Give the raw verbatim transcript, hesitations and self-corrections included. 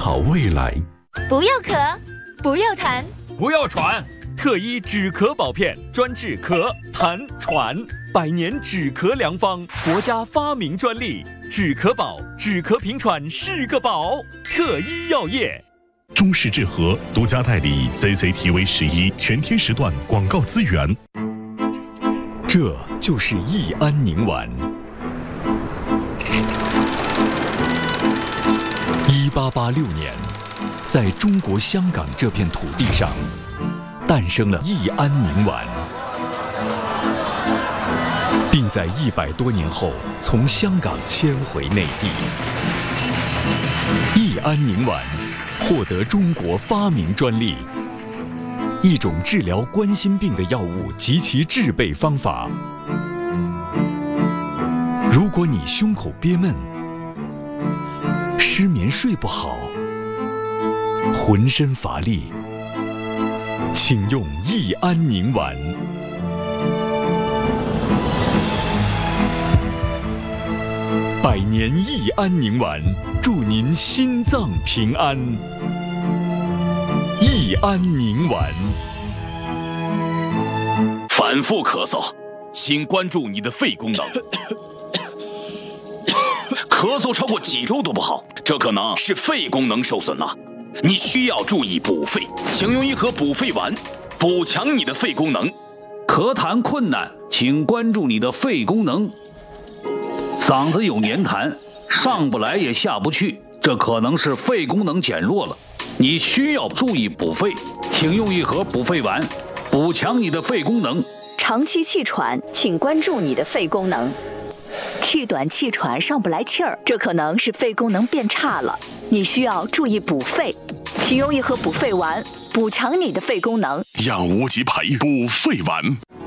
好未来。 不要咳，不要痰， 不要喘。特医止咳宝片，专治咳、痰、喘，百年止咳良方，国家发明专利。止咳宝，止咳平喘是个宝。特医药业。 中式治和独家代理 C C T V 十一全天时段广告资源。 这就是益安宁丸。一八八六年，在中国香港这片土地上，诞生了益安宁丸，并在一百多年后从香港迁回内地。益安宁丸获得中国发明专利，一种治疗冠心病的药物及其制备方法。如果你胸口憋闷、失眠睡不好、浑身乏力，请用益安宁丸。百年益安宁丸，祝您心脏平安。益安宁丸。 反复咳嗽，请关注你的肺功能。咳嗽超过几周都不好，这可能是肺功能受损了。你需要注意补肺，请用一盒补肺丸，补强你的肺功能。 咳痰困难，请关注你的肺功能。嗓子有黏痰，上不来也下不去，这可能是肺功能减弱了。你需要注意补肺，请用一盒补肺丸，补强你的肺功能。 长期气喘，请关注你的肺功能。气短气喘上不来气儿，这可能是肺功能变差了，你需要注意补肺，请用一盒补肺丸，补强你的肺功能。 养无极培补肺丸。